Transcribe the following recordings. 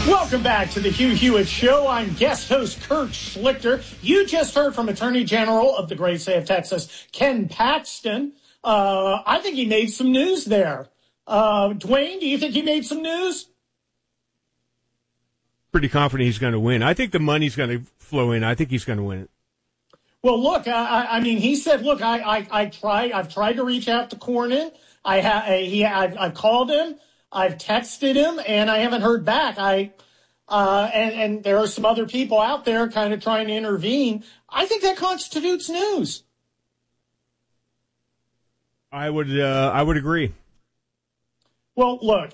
Welcome back to the Hugh Hewitt Show. I'm guest host Kurt Schlichter. You just heard from Attorney General of the great state of Texas, Ken Paxton. I think he made some news there. Dwayne, do you think he made some news? Pretty confident he's going to win. I think the money's going to flow in. I think he's going to win it. Well, look, I mean, he said, look, I've tried to reach out to Cornyn. I've called him. I've texted him, and I haven't heard back. And there are some other people out there kind of trying to intervene. I think that constitutes news. I would agree. Well, look,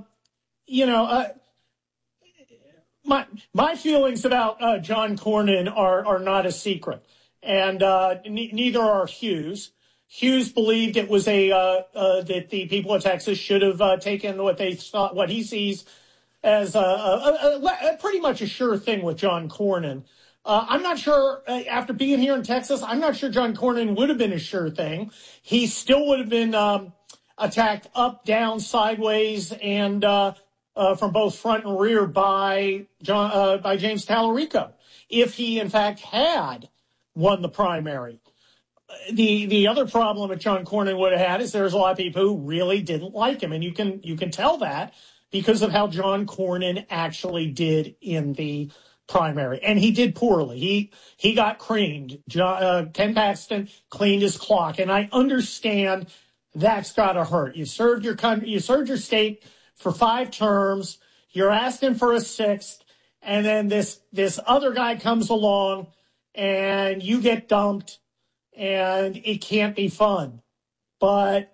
my feelings about John Cornyn are not a secret, and neither are Hugh's. Hughes believed it was that the people of Texas should have taken what they thought, what he sees as a pretty much a sure thing with John Cornyn. I'm not sure, after being here in Texas, I'm not sure John Cornyn would have been a sure thing. He still would have been attacked up, down, sideways, and from both front and rear by James Tallarico, if he in fact had won the primary. The other problem that John Cornyn would have had is there's a lot of people who really didn't like him, and you can tell that because of how John Cornyn actually did in the primary, and he did poorly. He got creamed. Ken Paxton cleaned his clock, and I understand that's got to hurt. You served your country, you served your state for 5 terms. You're asking for a 6th, and then this other guy comes along, and you get dumped. And it can't be fun. But,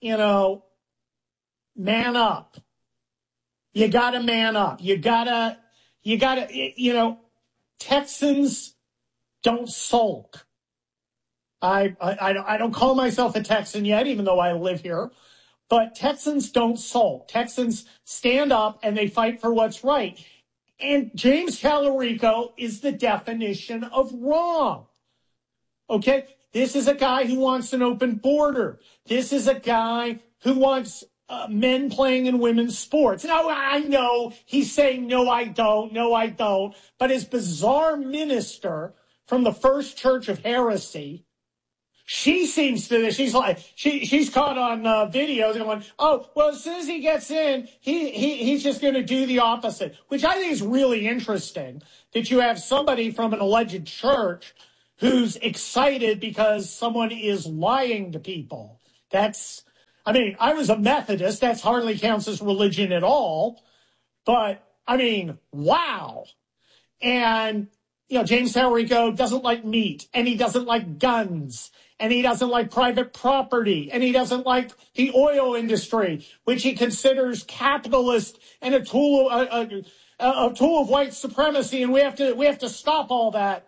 man up. You got to man up. You got to, Texans don't sulk. I don't call myself a Texan yet, even though I live here. But Texans don't sulk. Texans stand up and they fight for what's right. And James Tallarico is the definition of wrong. Okay? This is a guy who wants an open border. This is a guy who wants men playing in women's sports. Now, I know he's saying, no, I don't. But his bizarre minister from the First Church of Heresy, she seems to, she's caught on video going, oh, well, as soon as he gets in, he's just going to do the opposite, which I think is really interesting that you have somebody from an alleged church who's excited because someone is lying to people. I was a Methodist. That hardly counts as religion at all. But, wow. And, James Tallarico doesn't like meat, and he doesn't like guns, and he doesn't like private property, and he doesn't like the oil industry, which he considers capitalist and a tool of white supremacy, and we have to stop all that.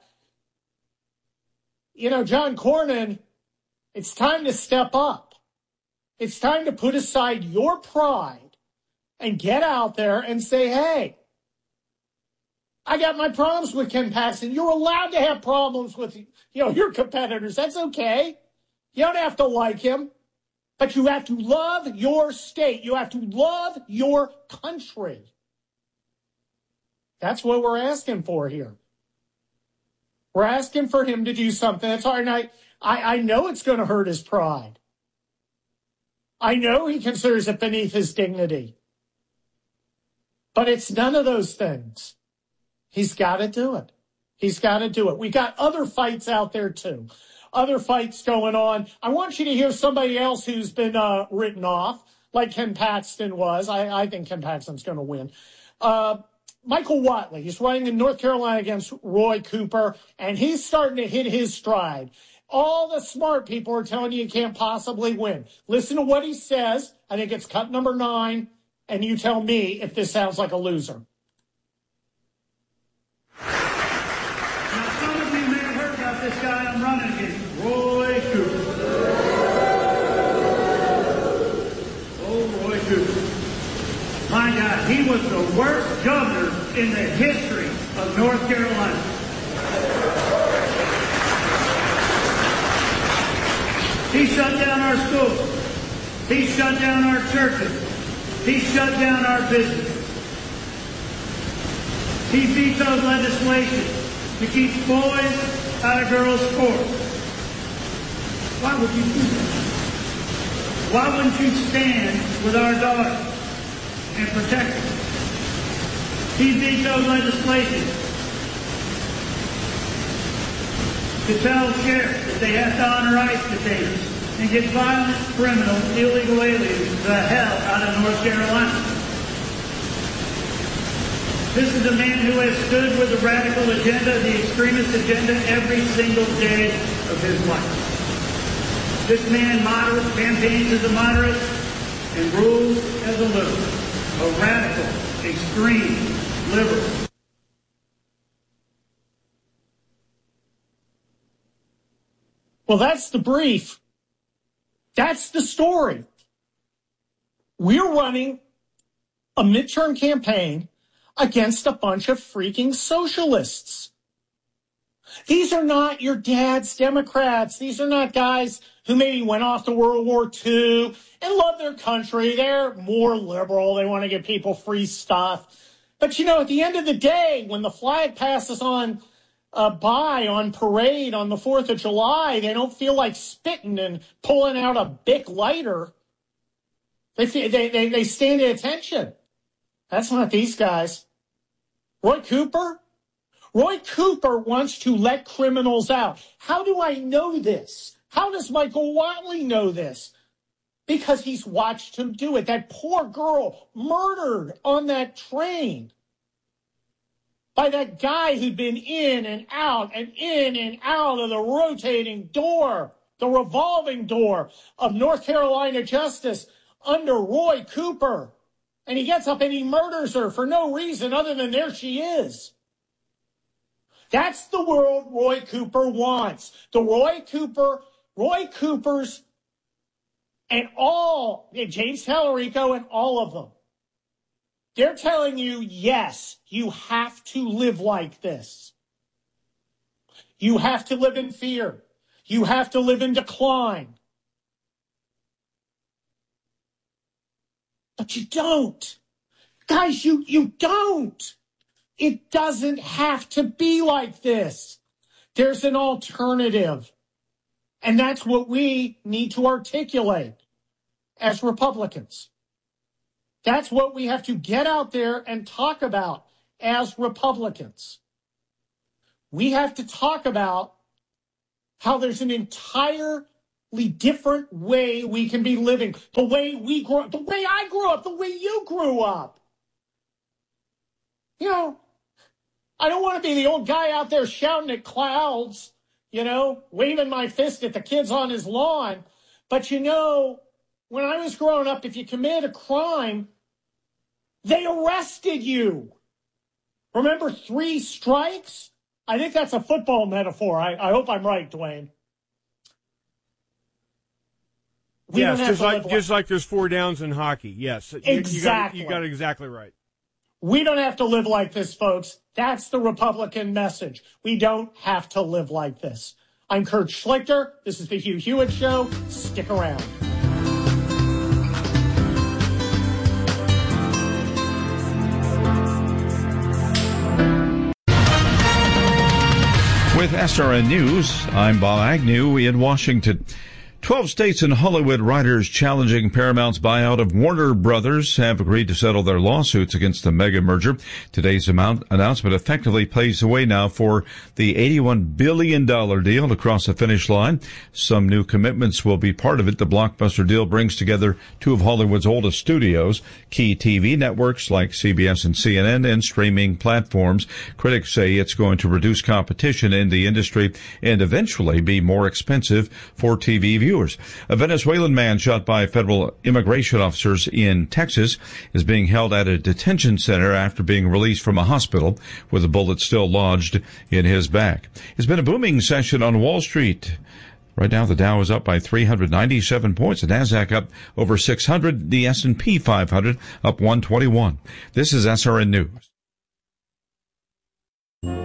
John Cornyn, it's time to step up. It's time to put aside your pride and get out there and say, hey, I got my problems with Ken Paxton. You're allowed to have problems with, your competitors. That's okay. You don't have to like him, but you have to love your state. You have to love your country. That's what we're asking for here. We're asking for him to do something that's hard. And I know it's going to hurt his pride. I know he considers it beneath his dignity. But it's none of those things. He's got to do it. He's got to do it. We got other fights out there, too. Other fights going on. I want you to hear somebody else who's been written off, like Ken Paxton was. I think Ken Paxton's going to win. Michael Whatley, he's running in North Carolina against Roy Cooper, and he's starting to hit his stride. All the smart people are telling you can't possibly win. Listen to what he says. I think it's cut number 9, and you tell me if this sounds like a loser. Now, some of you may have heard about this guy I'm running against, Roy Cooper. Oh, Roy Cooper. My God, he was the worst governor in the history of North Carolina. He shut down our schools. He shut down our churches. He shut down our business. He vetoed legislation to keep boys out of girls' sports. Why would you do that? Why wouldn't you stand with our daughters and protect them? He vetoed legislation to tell sheriffs that they have to honor ICE detainees and get violent, criminal, illegal aliens the hell out of North Carolina. This is a man who has stood with the radical agenda, the extremist agenda, every single day of his life. This man campaigns as a moderate and rules as a liberal, a radical, extreme liberal. Well, that's the brief. That's the story. We're running a midterm campaign against a bunch of freaking socialists. These are not your dad's Democrats. These are not guys who maybe went off to World War II and love their country. They're more liberal. They want to give people free stuff. But, you know, at the end of the day, when the flag passes on parade on the 4th of July, they don't feel like spitting and pulling out a Bic lighter. They stand at attention. That's not these guys. Roy Cooper wants to let criminals out. How do I know this? How does Michael Whatley know this? Because he's watched him do it. That poor girl murdered on that train by that guy who'd been in and out of the rotating door, the revolving door of North Carolina justice under Roy Cooper. And he gets up and he murders her for no reason other than there she is. That's the world Roy Cooper wants. The Roy Coopers and all, James Tallarico and all of them. They're telling you, yes, you have to live like this. You have to live in fear. You have to live in decline. But you don't. Guys, you don't. It doesn't have to be like this. There's an alternative. And that's what we need to articulate as Republicans. That's what we have to get out there and talk about as Republicans. We have to talk about how there's an entirely different way we can be living. The way we grew up, the way I grew up, the way you grew up. You know, I don't want to be the old guy out there shouting at clouds, you know, waving my fist at the kids on his lawn. But, you know, when I was growing up, if you committed a crime, they arrested you. Remember 3 strikes? I think that's a football metaphor. I hope I'm right, Dwayne. Yes, just like there's 4 downs in hockey. Yes, exactly. You got it exactly right. We don't have to live like this, folks. That's the Republican message. We don't have to live like this. I'm Kurt Schlichter. This is the Hugh Hewitt Show. Stick around. With SRN News, I'm Bob Agnew in Washington. 12 states and Hollywood writers challenging Paramount's buyout of Warner Brothers have agreed to settle their lawsuits against the mega merger. Today's announcement effectively paves the way now for the $81 billion deal to cross the finish line. Some new commitments will be part of it. The blockbuster deal brings together 2 of Hollywood's oldest studios, key TV networks like CBS and CNN, and streaming platforms. Critics say it's going to reduce competition in the industry and eventually be more expensive for TV viewers. A Venezuelan man shot by federal immigration officers in Texas is being held at a detention center after being released from a hospital with a bullet still lodged in his back. It's been a booming session on Wall Street. Right now, the Dow is up by 397 points. The Nasdaq up over 600. The S&P 500 up 121. This is SRN News.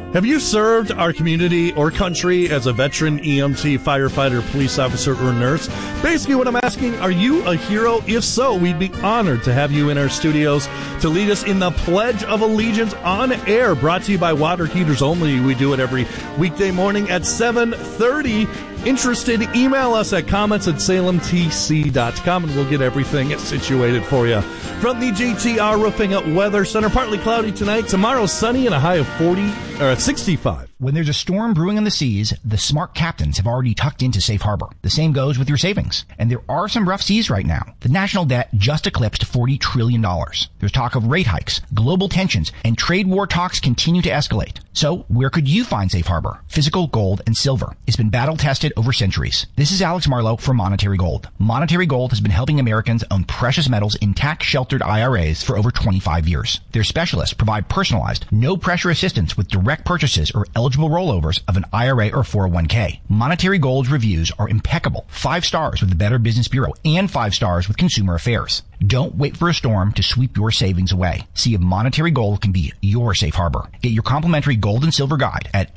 Have you served our community or country as a veteran, EMT, firefighter, police officer, or nurse? Basically what I'm asking, are you a hero? If so, we'd be honored to have you in our studios to lead us in the Pledge of Allegiance on air, brought to you by Water Heaters Only. We do it every weekday morning at 7:30. Interested, email us at comments@salemtc.com and we'll get everything situated for you. From the JTR Roofing Weather Center, partly cloudy tonight, tomorrow sunny and a high of 65. When there's a storm brewing on the seas, the smart captains have already tucked into safe harbor. The same goes with your savings. And there are some rough seas right now. The national debt just eclipsed $40 trillion. There's talk of rate hikes, global tensions, and trade war talks continue to escalate. So where could you find safe harbor? Physical gold and silver. It's been battle tested over centuries. This is Alex Marlowe for Monetary Gold. Monetary Gold has been helping Americans own precious metals in tax-sheltered IRAs for over 25 years. Their specialists provide personalized, no-pressure assistance with direct purchases or eligible rollovers of an IRA or 401k. Monetary Gold's reviews are impeccable. 5 stars with the Better Business Bureau and 5 stars with Consumer Affairs. Don't wait for a storm to sweep your savings away. See if Monetary Gold can be your safe harbor. Get your complimentary gold and silver guide at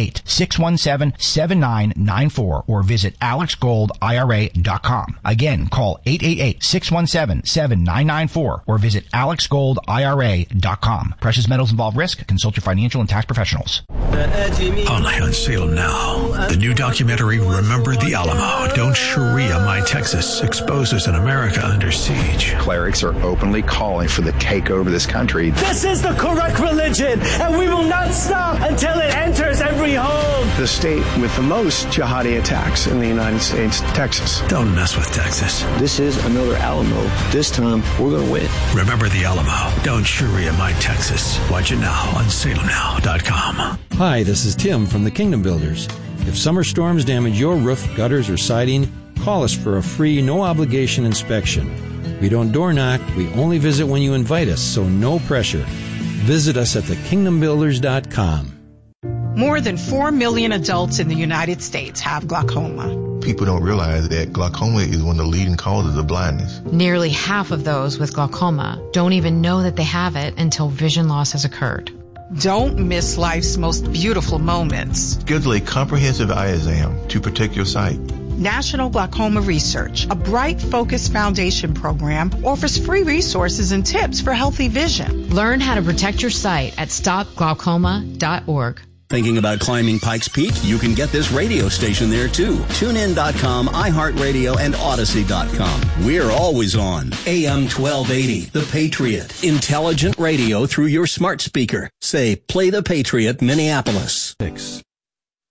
888-617-7994 or visit alexgoldira.com. Again, call 888-617-7994 or visit alexgoldira.com. Precious metals involve risk. Consult your financial and tax professionals. Only on Salem Now. The new documentary, Remember the Alamo. Don't Sharia My Texas, exposes an America under siege. Clerics are openly calling for the takeover of this country. This is the correct religion, and we will not stop until it enters every home. The state with the most jihadi attacks in the United States, Texas. Don't mess with Texas. This is another Alamo. This time, we're going to win. Remember the Alamo. Don't Sharia My Texas. Watch it now on salemnow.com. Hi, this is Tim from the Kingdom Builders. If summer storms damage your roof, gutters, or siding, call us for a free, no-obligation inspection. We don't door knock, we only visit when you invite us, so no pressure. Visit us at thekingdombuilders.com. More than 4 million adults in the United States have glaucoma. People don't realize that glaucoma is one of the leading causes of blindness. Nearly half of those with glaucoma don't even know that they have it until vision loss has occurred. Don't miss life's most beautiful moments. Schedule a comprehensive eye exam to protect your sight. National Glaucoma Research, a Bright Focus Foundation program, offers free resources and tips for healthy vision. Learn how to protect your sight at stopglaucoma.org. Thinking about climbing Pikes Peak? You can get this radio station there too. TuneIn.com, iHeartRadio, and Odyssey.com. We're always on. AM 1280, The Patriot. Intelligent radio through your smart speaker. Say, play The Patriot, Minneapolis.